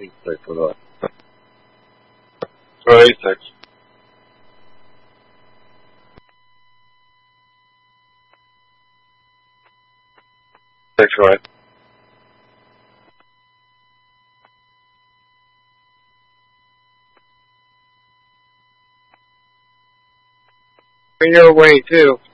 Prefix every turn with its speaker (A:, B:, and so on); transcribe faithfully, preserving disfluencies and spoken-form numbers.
A: Six for what? Twenty-six. Six right.
B: In your way too.